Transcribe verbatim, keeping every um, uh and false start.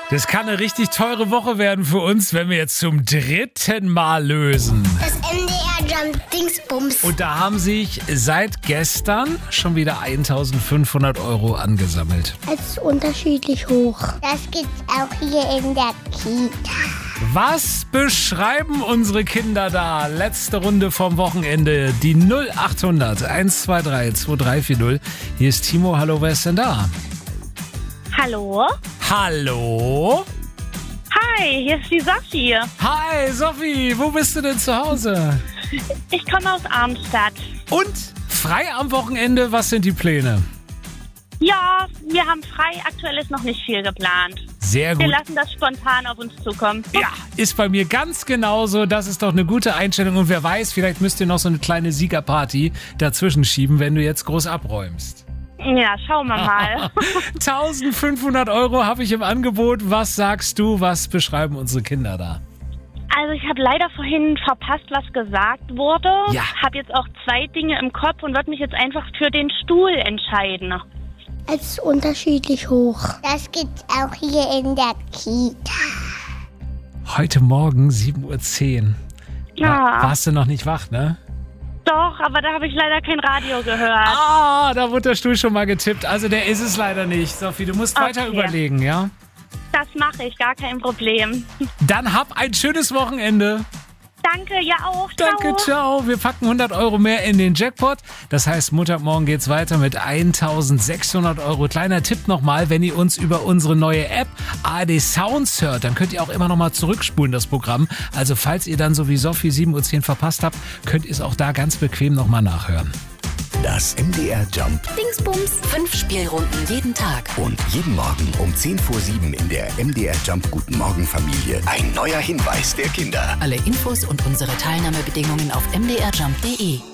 Das kann eine richtig teure Woche werden für uns, wenn wir jetzt zum dritten Mal lösen. Das M D R Jump Dingsbums. Und da haben sich seit gestern schon wieder eintausendfünfhundert Euro angesammelt. Es ist unterschiedlich hoch. Das gibt's auch hier in der Kita. Was beschreiben unsere Kinder da? Letzte Runde vom Wochenende. Die null acht hundert eins zwei drei zwei drei vier null. Hier ist Timo. Hallo, wer ist denn da? Hallo? Hallo? Hi, hier ist die Sophie. Hi, Sophie. Wo bist du denn zu Hause? Ich komme aus Arnstadt. Und frei am Wochenende. Was sind die Pläne? Ja, wir haben frei. Aktuell ist noch nicht viel geplant. Sehr gut. Wir lassen das spontan auf uns zukommen. Ja, ist bei mir ganz genauso. Das ist doch eine gute Einstellung. Und wer weiß, vielleicht müsst ihr noch so eine kleine Siegerparty dazwischen schieben, wenn du jetzt groß abräumst. Ja, schauen wir mal. eintausendfünfhundert Euro habe ich im Angebot. Was sagst du? Was beschreiben unsere Kinder da? Also ich habe leider vorhin verpasst, was gesagt wurde. Ja. Habe jetzt auch zwei Dinge im Kopf und würde mich jetzt einfach für den Stuhl entscheiden. Es ist unterschiedlich hoch. Das gibt's auch hier in der Kita. Heute Morgen sieben Uhr zehn. Ja. War, warst du noch nicht wach, ne? Doch, aber da habe ich leider kein Radio gehört. Ah, da wurde der Stuhl schon mal getippt. Also der ist es leider nicht. Sophie, du musst Okay. weiter überlegen, ja? Das mache ich, gar kein Problem. Dann hab ein schönes Wochenende. Danke, ja auch. Danke, ciao. Wir packen hundert Euro mehr in den Jackpot. Das heißt, Montagmorgen geht's weiter mit eintausendsechshundert Euro. Kleiner Tipp nochmal, wenn ihr uns über unsere neue App A R D Sounds hört, dann könnt ihr auch immer nochmal zurückspulen, das Programm. Also falls ihr dann so wie Sophie sieben Uhr zehn verpasst habt, könnt ihr es auch da ganz bequem nochmal nachhören. Das M D R Jump Dingsbums. Fünf Spielrunden jeden Tag. und jeden Morgen um zehn vor sieben in der M D R Jump Guten Morgen Familie ein neuer Hinweis der Kinder. Alle Infos und unsere Teilnahmebedingungen auf m d r jump punkt d e.